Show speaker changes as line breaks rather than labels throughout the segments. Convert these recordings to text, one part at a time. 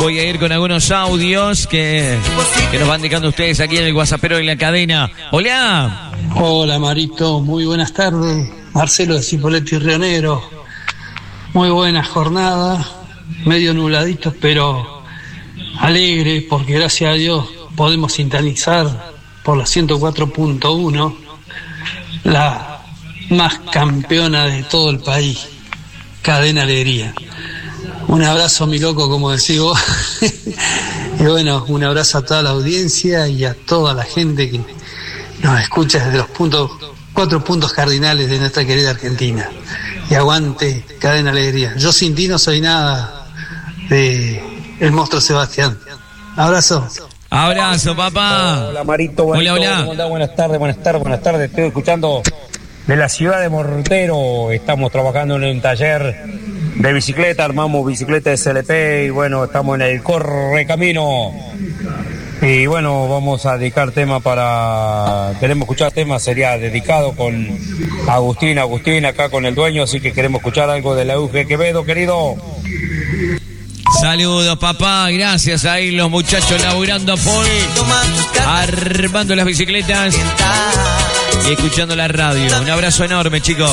Voy a ir con algunos audios que nos van dejando ustedes aquí en el WhatsAppero de la cadena. Hola.
Hola Marito, muy buenas tardes. Marcelo de Cipolletti Río Negro. Muy buena jornada, medio nubladitos, pero alegre porque gracias a Dios podemos sintonizar por la 104.1, la más campeona de todo el país, Cadena Alegría. Un abrazo, mi loco, como decís vos. Y bueno, un abrazo a toda la audiencia y a toda la gente que nos escucha desde los 4 puntos cardinales de nuestra querida Argentina. Y aguante Cadena Alegría. Yo sin ti no soy nada de el monstruo Sebastián. Abrazo.
Abrazo, papá.
Hola, Marito.
Hola.
¿Cómo andás? Buenas tardes. Estoy escuchando de la ciudad de Mortero. Estamos trabajando en un taller de bicicleta, armamos bicicleta de CLP y bueno, estamos en el Correcamino. Y bueno, vamos a dedicar tema queremos escuchar temas, sería dedicado con Agustín, acá con el dueño, así que queremos escuchar algo de la UG Quevedo, querido.
Saludos, papá, gracias ahí los muchachos laburando full, armando las bicicletas y escuchando la radio. Un abrazo enorme, chicos.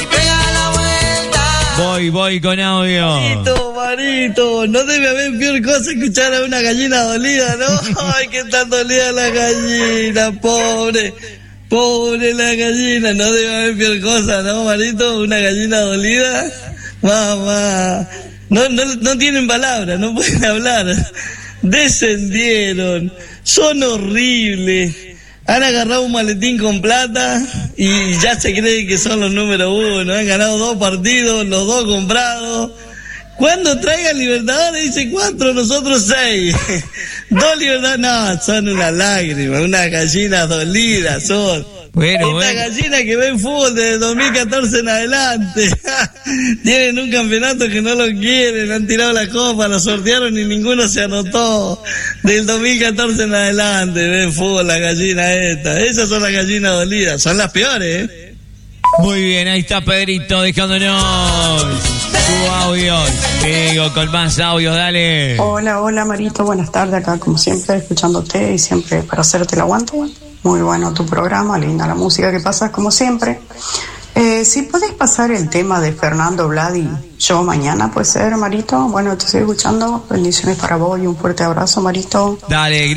Voy con audio.
Marito, no debe haber peor cosa escuchar a una gallina dolida, ¿no? Ay, que tan dolida la gallina, pobre la gallina, no debe haber peor cosa, ¿no, Marito? Una gallina dolida, mamá, no tienen palabras, no pueden hablar, descendieron, son horribles. Han agarrado un maletín con plata y ya se creen que son los número 1. Han ganado 2 partidos, los 2 comprados. Cuando traigan Libertadores, dice 4, nosotros 6. 2 Libertadores, no, son una lágrima, unas gallinas dolidas son. Esta gallina que ven fútbol desde 2014 en adelante. Tienen un campeonato que no lo quieren, han tirado la copa, lo sortearon y ninguno se anotó. Del 2014 en adelante ven fútbol las gallinas estas. Esas son las gallinas dolidas, son las peores, ¿eh?
Muy bien, ahí está Pedrito dejándonos su audio. Digo, con más audios, dale.
Hola Marito, buenas tardes acá como siempre, escuchándote y siempre para hacerte el aguante. Muy bueno tu programa, linda la música que pasas como siempre. Si podés pasar el tema de Fernando Vladi, yo mañana, puede ser, Marito. Bueno, te estoy escuchando. Bendiciones para vos y un fuerte abrazo, Marito.
Dale.